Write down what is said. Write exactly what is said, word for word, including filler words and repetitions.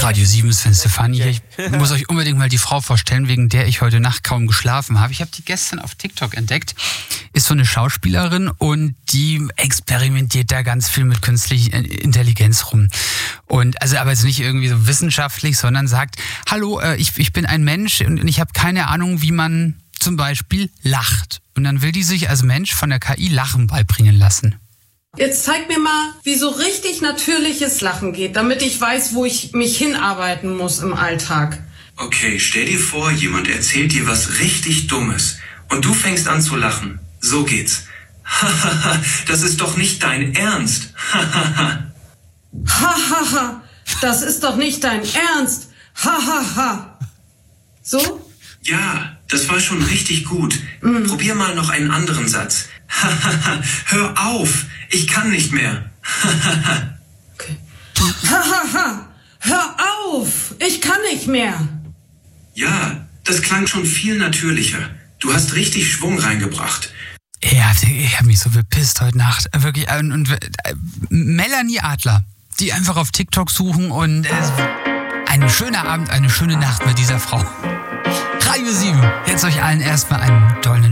Radio sieben ist Sven Stefani hier. Ich muss euch unbedingt mal die Frau vorstellen, wegen der ich heute Nacht kaum geschlafen habe. Ich habe die gestern auf TikTok entdeckt. Ist so eine Schauspielerin und die experimentiert da ganz viel mit künstlicher Intelligenz rum. Und also aber jetzt nicht irgendwie so wissenschaftlich, sondern sagt, hallo, äh, ich, ich bin ein Mensch und ich habe keine Ahnung, wie man zum Beispiel lacht. Und dann will die sich als Mensch von der K I Lachen beibringen lassen. Jetzt zeig mir mal, wie so richtig natürliches Lachen geht, damit ich weiß, wo ich mich hinarbeiten muss im Alltag. Okay, stell dir vor, jemand erzählt dir was richtig Dummes und du fängst an zu lachen. So geht's. Hahaha, das ist doch nicht dein Ernst. Hahaha. Hahaha, das ist doch nicht dein Ernst. Hahaha. So? Ja, das war schon richtig gut. Mm. Probier mal noch einen anderen Satz. Hahaha, hör auf, ich kann nicht mehr. Hahaha. Okay. Hahaha, hör auf, ich kann nicht mehr. Ja, das klang schon viel natürlicher. Du hast richtig Schwung reingebracht. Ja, ich habe mich so bepisst heute Nacht. Wirklich. Und, und äh, Melanie Adler, die einfach auf TikTok suchen und äh, ein schöner Abend, eine schöne Nacht mit dieser Frau. Radio sieben. Jetzt euch allen erstmal einen tollen